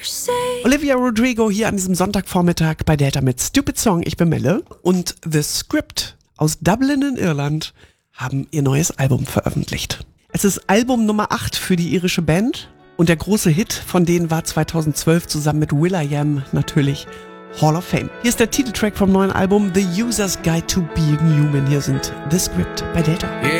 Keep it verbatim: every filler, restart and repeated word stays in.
Olivia Rodrigo hier an diesem Sonntagvormittag bei Delta mit Stupid Song. Ich bin Melle und The Script aus Dublin in Irland haben ihr neues Album veröffentlicht. Es ist Album Nummer acht für die irische Band und der große Hit von denen war zweitausendzwölf zusammen mit will.i.am natürlich Hall of Fame. Hier ist der Titeltrack vom neuen Album The User's Guide to Being Human. Hier sind The Script bei Delta.